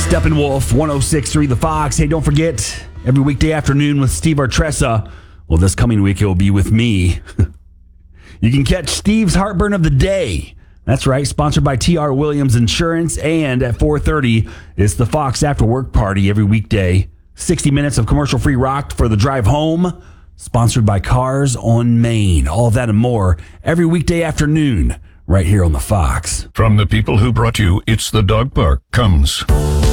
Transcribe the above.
Steppenwolf, 106.3 The Fox. Hey, don't forget, every weekday afternoon with Steve Artressa. Well, this coming week, it will be with me. You can catch Steve's Heartburn of the Day. That's right, sponsored by T.R. Williams Insurance. And at 4:30, it's the Fox After Work Party every weekday. 60 minutes of commercial-free rock for the drive home, sponsored by Cars on Main. All of that and more every weekday afternoon right here on the Fox. From the people who brought you It's the Dog Park comes